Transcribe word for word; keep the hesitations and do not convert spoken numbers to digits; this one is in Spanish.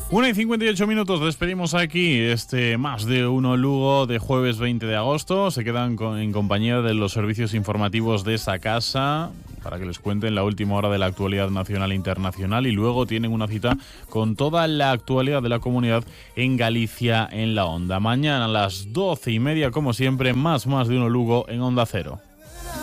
Una y cincuenta y ocho minutos, despedimos aquí este Más de Uno Lugo de jueves veinte de agosto. Se quedan con, en compañía de los servicios informativos de esa casa para que les cuenten la última hora de la actualidad nacional e internacional, y luego tienen una cita con toda la actualidad de la comunidad en Galicia en la Onda. Mañana a las doce y media, como siempre, más Más de Uno Lugo en Onda Cero.